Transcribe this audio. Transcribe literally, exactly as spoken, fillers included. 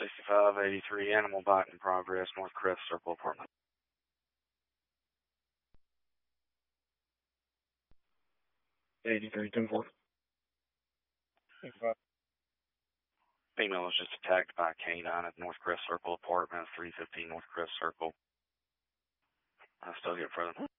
sixty-five eighty-three, animal bite in progress, North Crest Circle Apartment. eighty-three, ten four. Female was just attacked by a canine at North Crest Circle Apartments, three fifteen North Crest Circle. I'll still get further.